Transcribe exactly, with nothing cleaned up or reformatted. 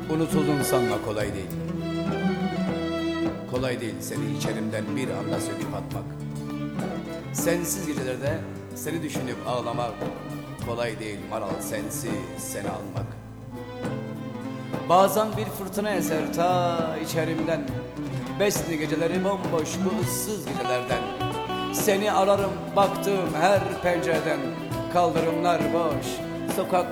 Unutuldun sanma, kolay değil. Kolay değil seni içerimden bir anda söküp atmak. Sensiz gecelerde seni düşünüp ağlamak. Kolay değil maral sensiz seni almak. Bazen bir fırtına eser ta içerimden. Besli geceleri bomboş bu ıssız gecelerden. Seni ararım baktığım her pencereden. Kaldırımlar boş, sokak